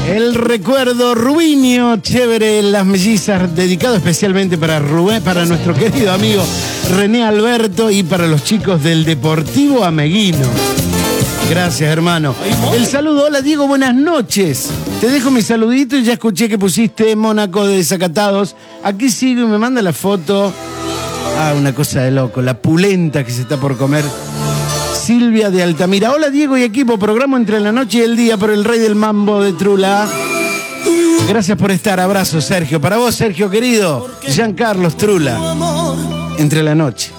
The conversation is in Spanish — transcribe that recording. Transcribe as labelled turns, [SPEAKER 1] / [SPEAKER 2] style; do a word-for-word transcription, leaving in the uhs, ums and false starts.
[SPEAKER 1] El recuerdo Rubinho, chévere, las mellizas, dedicado especialmente para Rubén, para nuestro querido amigo René Alberto y para los chicos del Deportivo Ameguino. Gracias, hermano. El saludo, hola Diego, buenas noches. Te dejo mi saludito y ya escuché que pusiste Mónaco de Desacatados. Aquí sigo y me manda la foto. Ah, una cosa de loco, la pulenta que se está por comer Silvia de Altamira. Hola Diego y equipo, programa entre la noche y el día por el rey del mambo de Trula. Gracias por estar, abrazo Sergio. Para vos Sergio querido, Giancarlos Trula. Entre la noche.